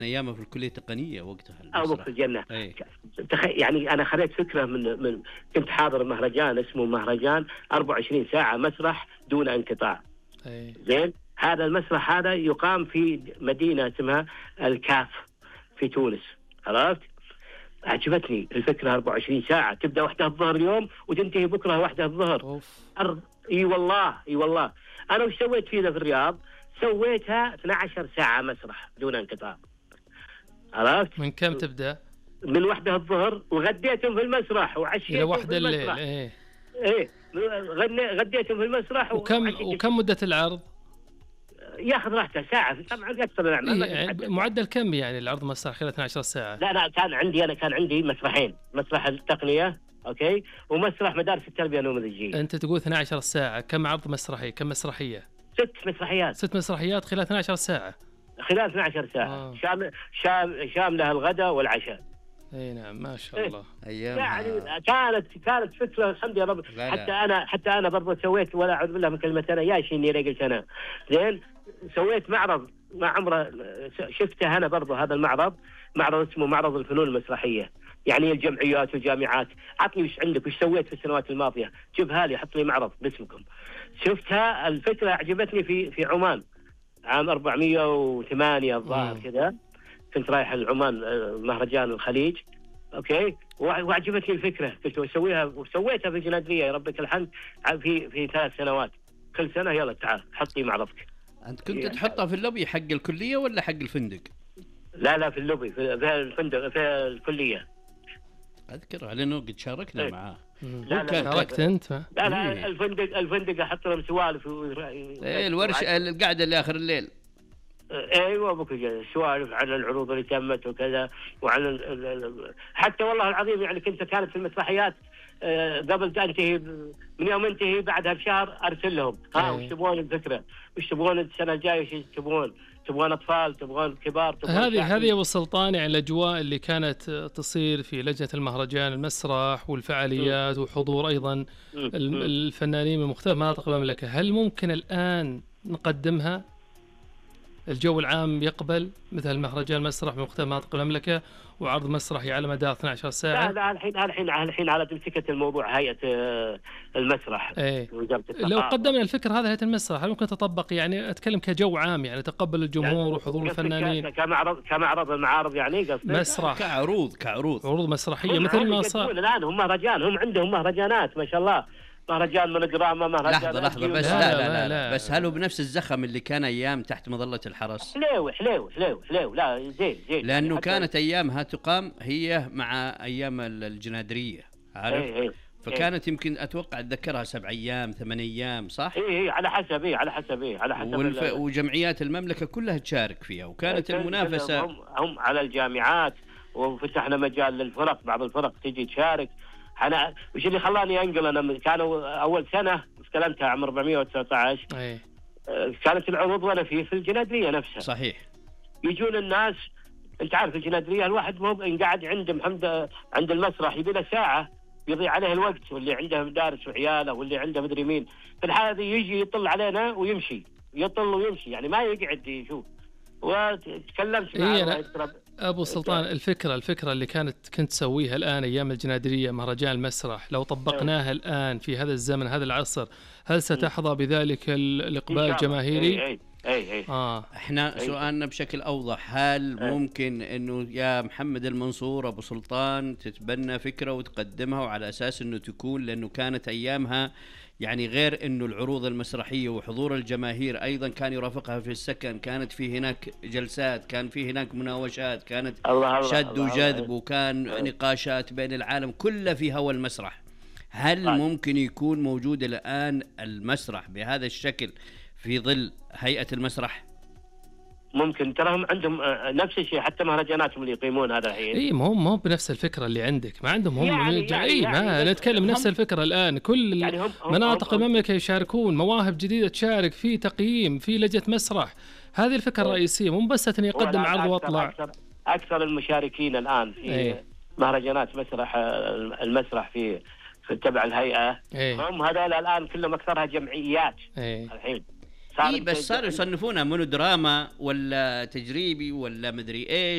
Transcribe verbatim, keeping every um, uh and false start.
ايامه في الكليه التقنيه وقتها او المسرح. في الجنه. أي. تخ... يعني انا خذيت فكره من من كنت حاضر مهرجان اسمه مهرجان أربعة وعشرين ساعه مسرح دون انقطاع. أي. زين، هذا المسرح هذا يقام في مدينه اسمها الكاف في تونس، عرفت؟ عجبتني الفكره، أربعة وعشرين ساعه تبدا واحده الظهر اليوم وتنتهي بكره واحده الظهر. أر... اي والله اي والله. انا وش سويت فيها في الرياض؟ سويتها اثنتي عشرة ساعه مسرح دون انقطاع، عرفت؟ من كم تبدا؟ من واحدة الظهر، وغديتهم في المسرح وعشيتهم الى واحدة في الليل. المسرح. ايه ايه غني غديتهم في المسرح. وكم وكم مدة العرض؟ ياخذ راحته ساعة طبعا، اكثر الاعمال. إيه يعني معدل كم يعني العرض مسرح خلال اثنتي عشرة ساعة؟ لا لا كان عندي انا كان عندي مسرحين، مسرح التقنية اوكي ومسرح مدارس التربية النموذجية. انت تقول اثنتي عشرة ساعة، كم عرض مسرحي؟ كم مسرحية؟ ست مسرحيات. ست مسرحيات خلال اثنتي عشرة ساعة. خلال اثنتي عشرة ساعة. آه. شام شام شاملها الغداء والعشاء. اي نعم ما شاء الله. ايام يعني كانت كانت فكره الحمد لله رب. حتى انا حتى انا برضه سويت، ولا اعوذ بالله من كلمه انا يا شيني قلت انا زين، سويت معرض ما عمره شفته انا برضه. هذا المعرض معرض اسمه معرض الفنون المسرحيه، يعني الجمعيات والجامعات عطني وش عندك وش سويت في السنوات الماضيه، جيبها لي حط لي معرض باسمكم. شفتها الفكره عجبتني في في عمان عام أربعمية وثمانية الظاهر كذا، كنت رايح لعمان مهرجان الخليج اوكي، وعجبتني الفكره قلت اسويها وسويتها في الجنادريه يا ربك الحمد في في ثلاث سنوات. كل سنه يلا تعال حطي معرضك. انت كنت تحطها في اللوبي حق الكليه ولا حق الفندق؟ لا لا في اللوبي في, في الفندق في الكليه. اذكرها لانه قد شاركنا ايه. معاه. لا لا شاركت انت؟ لا لا إيه. الفندق الفندق احط لهم سوالف و... ايه الورشه القعده اللي اخر الليل. ايوه بك سوالف عن العروض اللي تمت وكذا وعن ال... ال... حتى والله العظيم يعني كنت كانت في المسرحيات قبل تنتهي من يوم انتهي بعدها بشهر ارسل لهم ها وش تبغون الفكره، وش تبغون السنه الجايه، وش تبغون تبغون اطفال تبغون كبار تبغون هذه هذه ابو سلطان يعني الاجواء اللي كانت تصير في لجنه المهرجان، المسرح والفعاليات وحضور ايضا الفنانين من مختلف مناطق المملكه، هل ممكن الان نقدمها؟ الجو العام يقبل مثل مهرجان المسرح من مختلف مناطق المملكه وعرض مسرحي على مدار اثنتي عشرة ساعه؟ لا لا الحين الحين الحين على مسكت الموضوع هيئه المسرح. ايه. لو قدمنا الفكر هذا هيئه المسرح هل ممكن تطبق؟ يعني اتكلم كجو عام يعني تقبل الجمهور يعني وحضور الفنانين كمعرض كمعرض المعارض يعني قصدي مسرح كعروض كعروض عروض مسرحيه مثل ما صار الان. هم مهرجان هم عندهم مهرجانات ما شاء الله، مهرجان مونوجراما مهرجان لحظة لحظة بس لا لا, لا, لا, لا بس هل هو بنفس الزخم اللي كان أيام تحت مظلة الحرس؟ حليو حليو حليو حليو لا زين زين لأنه كانت أيامها تقام هي مع أيام الجنادرية عارف؟ ايه ايه فكانت ايه يمكن أتوقع أتذكرها سبع أيام ثمان أيام صح؟ إيه إيه على حسب إيه على حسب إيه على حسب والف... وجمعيات المملكة كلها تشارك فيها وكانت إيه المنافسة هم, هم على الجامعات، وفتحنا مجال للفرق، بعض الفرق تجي تشارك. أنا وش اللي خلاني أنقل أنا كانوا أول سنة استلمتها عام أربعمية وتسعة عشر أيه. كانت العروض وأنا فيه في الجنادرية نفسها صحيح. يجون الناس أنت عارف الجنادرية الواحد مو قاعد عند محمد عند المسرح يبي له ساعة يضيع عليه الوقت، واللي عنده مدارس وعياله واللي عنده مدري مين، في الحالة دي يجي يطل علينا ويمشي يطل ويمشي يعني ما يقعد يشوف. وتكلمت معه أبو سلطان الفكرة الفكرة اللي كانت كنت تسويها الآن أيام الجنادرية مهرجان المسرح لو طبقناها الآن في هذا الزمن هذا العصر هل ستحظى بذلك الإقبال الجماهيري؟ أي أي أي. آه. إحنا سؤالنا بشكل أوضح، هل أي. ممكن إنه يا محمد المنصور أبو سلطان تتبنى فكرة وتقدمها وعلى أساس إنه تكون، لأنه كانت أيامها يعني غير إنه العروض المسرحية وحضور الجماهير أيضا كان يرافقها في السكن، كانت في هناك جلسات، كان في هناك مناوشات، كانت الله شد الله وجذب الله وكان الله نقاشات بين العالم كله في هوا المسرح. هل طيب. ممكن يكون موجود الآن المسرح بهذا الشكل في ظل هيئة المسرح؟ ممكن تراهم عندهم نفس الشيء، حتى مهرجاناتهم اللي يقيمون هذا الحين اي ما هم ما بنفس الفكره اللي عندك، ما عندهم هم يعني يعني اي يعني ما يعني نتكلم نفس الفكره الان كل يعني هم هم مناطق هم المملكه يشاركون، مواهب جديده تشارك في تقييم في لجنه مسرح، هذه الفكره الرئيسيه مو بس اني اقدم عرض واطلع. أكثر, اكثر المشاركين الان في ايه. مهرجانات مسرح المسرح في في تبع الهيئه ايه. هم هذول الان كلهم اكثرها جمعيات ايه. الحين إيه بس صاروا يصنفونها مونودراما ولا تجريبي ولا مدري ايش.